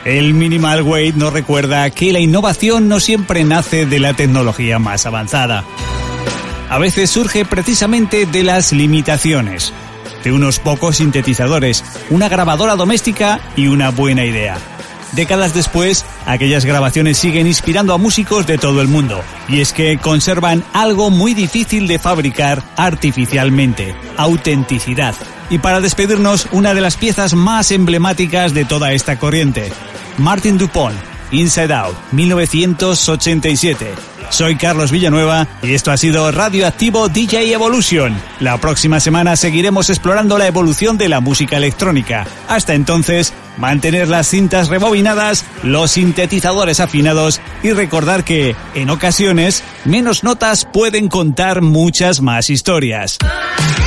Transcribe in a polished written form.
El Minimal Weight nos recuerda que la innovación no siempre nace de la tecnología más avanzada. A veces surge precisamente de las limitaciones, de unos pocos sintetizadores, una grabadora doméstica y una buena idea. Décadas después, aquellas grabaciones siguen inspirando a músicos de todo el mundo, y es que conservan algo muy difícil de fabricar artificialmente: autenticidad. Y para despedirnos, una de las piezas más emblemáticas de toda esta corriente: Martin Dupont, Inside Out, 1987. Soy Carlos Villanueva y esto ha sido Radioactivo DJ Evolution. La próxima semana seguiremos explorando la evolución de la música electrónica. Hasta entonces, mantener las cintas rebobinadas, los sintetizadores afinados y recordar que, en ocasiones, menos notas pueden contar muchas más historias.